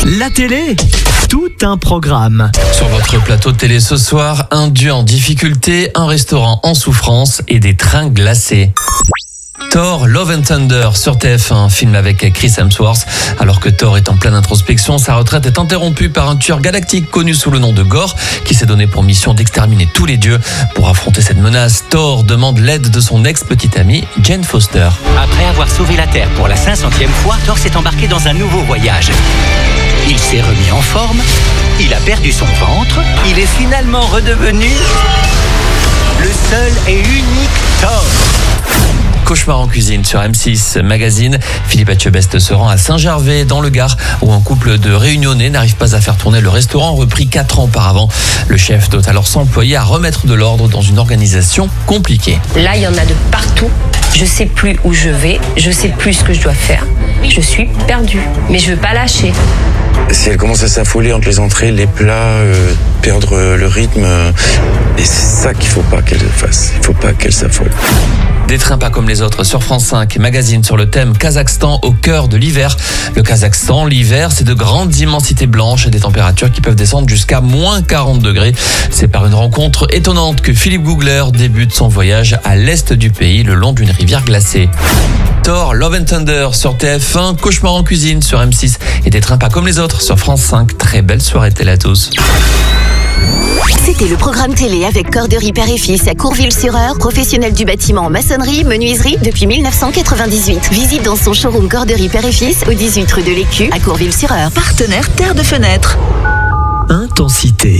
La télé, tout un programme. Sur votre plateau de télé ce soir, un dieu en difficulté, un restaurant en souffrance et des trains glacés. Thor, Love and Thunder sur TF1, film avec Chris Hemsworth. Alors que Thor est en pleine introspection, sa retraite est interrompue par un tueur galactique connu sous le nom de Gore, qui s'est donné pour mission d'exterminer tous les dieux. Pour affronter cette menace, Thor demande l'aide de son ex-petite amie, Jane Foster. Après avoir sauvé la Terre pour la 500e fois, Thor s'est embarqué dans un nouveau voyage. Il s'est remis en forme, il a perdu son ventre, il est finalement redevenu le seul et unique Thor. Cauchemar en cuisine sur M6 Magazine. Philippe Etchebest se rend à Saint-Gervais dans le Gard où un couple de Réunionnais n'arrive pas à faire tourner le restaurant repris 4 ans auparavant. Le chef doit alors s'employer à remettre de l'ordre dans une organisation compliquée. Là, il y en a de partout. Je sais plus où je vais, je sais plus ce que je dois faire. Je suis perdue, mais je veux pas lâcher. Si elle commence à s'affoler entre les entrées, les plats, perdre le rythme, et c'est ça qu'il faut pas qu'elle fasse. Il faut pas qu'elle s'affole. Des trains pas comme les autres sur France 5 Magazine sur le thème Kazakhstan au cœur de l'hiver. Le Kazakhstan, l'hiver, c'est de grandes immensités blanches et des températures qui peuvent descendre jusqu'à moins 40 degrés. C'est par une rencontre étonnante que Philippe Googler débute son voyage à l'est du pays le long d'une rivière glacée. Thor, Love and Thunder sur TF1, Cauchemar en cuisine sur M6 et des trains pas comme les autres sur France 5. Très belle soirée télé à tous. C'était le programme télé avec Corderie Père et Fils à Courville-sur-Eure, professionnel du bâtiment en maçonnerie, menuiserie depuis 1998. Visite dans son showroom Corderie Père et Fils au 18 rue de l'Écu à Courville-sur-Eure. Partenaire Terre de Fenêtre. Intensité.